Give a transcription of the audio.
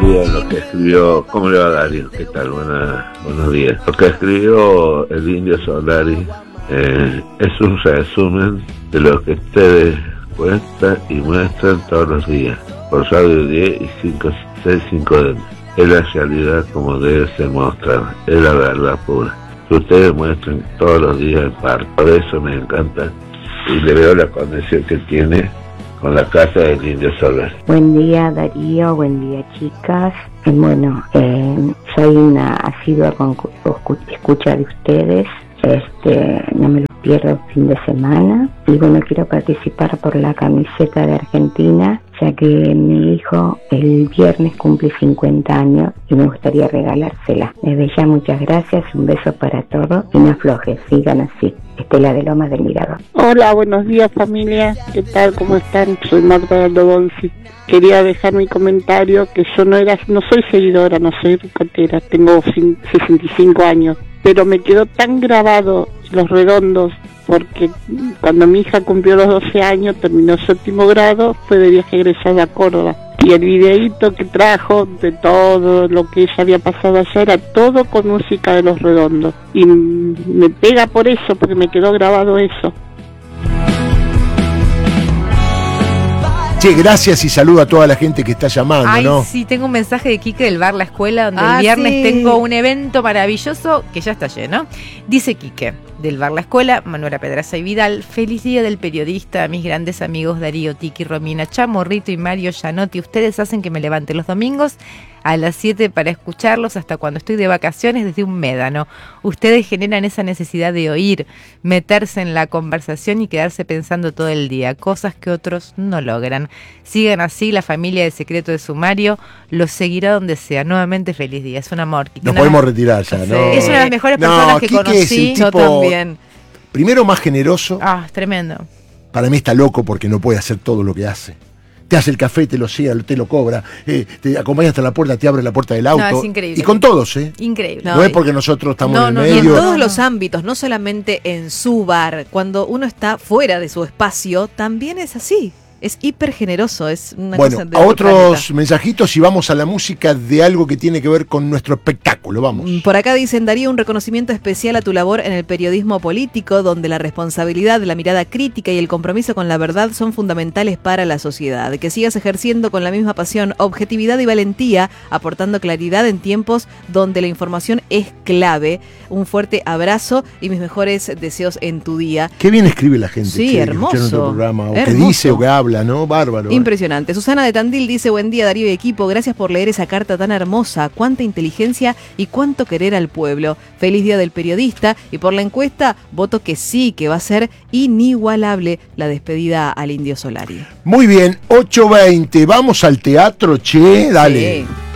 coincidió en lo que escribió. ¿Cómo le va, Darío? ¿Qué tal? Buenos días. Lo que escribió el Indio Solari es un resumen de lo que ustedes cuentan y muestran todos los días por Radio 10 y 565D. Es la realidad como debe ser mostrada, es la verdad pura. Que ustedes muestran todos los días en parte. Por eso me encanta y le veo la conexión que tiene con la casa del Indio Solari. Buen día, Darío, buen día, chicas. Bueno, soy una asidua escucha de ustedes. No me lo pierdo el fin de semana. Y bueno, quiero participar por la camiseta de Argentina, ya que mi hijo el viernes cumple 50 años y me gustaría regalársela. Desde ya, muchas gracias, un beso para todos y no aflojes, sigan así. Estela de Lomas del Mirador. Hola, buenos días, familia. ¿Qué tal? ¿Cómo están? Soy Marta de Aldo Bonzi. Quería dejar mi comentario que yo no soy seguidora, no soy ricotera, tengo 65 años, pero me quedó tan grabado Los Redondos, porque cuando mi hija cumplió los 12 años, terminó 7º grado, fue de viaje egresada a Córdoba. Y el videíto que trajo de todo lo que ella había pasado allá era todo con música de Los Redondos. Y me pega por eso, porque me quedó grabado eso. Che, gracias y saludo a toda la gente que está llamando, Ay, ¿no? Sí, tengo un mensaje de Quique del bar La Escuela, donde el viernes tengo un evento maravilloso que ya está lleno. Dice Quique, del bar La Escuela, Manuela Pedraza y Vidal: feliz día del periodista a mis grandes amigos Darío, Tiki, Romina, Chamorrito y Mario Gianotti. Ustedes hacen que me levante los domingos a las 7 para escucharlos hasta cuando estoy de vacaciones desde un médano. Ustedes generan esa necesidad de oír, meterse en la conversación y quedarse pensando todo el día, cosas que otros no logran. Sigan así, la familia de Secreto de Sumario los seguirá donde sea. Nuevamente, feliz día. Es un amor. Nos podemos retirar ya, ¿no? Es una de las mejores personas que Quique conocí. es el tipo, yo también. Primero, más generoso. Tremendo. Para mí está loco porque no puede hacer todo lo que hace. Te hace el café, te lo cierra, te lo cobra, te acompaña hasta la puerta, te abre la puerta del auto. No, es increíble. Y con todos, Increíble. No es porque nosotros estamos en el medio. Y en todos los ámbitos, no solamente en su bar. Cuando uno está fuera de su espacio, también es así. Es hiper generoso, es una cosa de a otros mensajitos y vamos a la música de algo que tiene que ver con nuestro espectáculo, vamos. Por acá dicen: Darío, un reconocimiento especial a tu labor en el periodismo político, donde la responsabilidad, la mirada crítica y el compromiso con la verdad son fundamentales para la sociedad. Que sigas ejerciendo con la misma pasión, objetividad y valentía, aportando claridad en tiempos donde la información es clave. Un fuerte abrazo y mis mejores deseos en tu día. Qué bien escribe la gente. Sí, hermoso. Nuestro programa, o hermoso. que dice o que habla, ¿no? Bárbaro. Impresionante. Susana de Tandil dice: buen día, Darío y equipo, gracias por leer esa carta tan hermosa, cuánta inteligencia y cuánto querer al pueblo. Feliz día del periodista, y por la encuesta voto que sí, que va a ser inigualable la despedida al Indio Solari. Muy bien, 8:20, vamos al teatro, che, dale. Sí.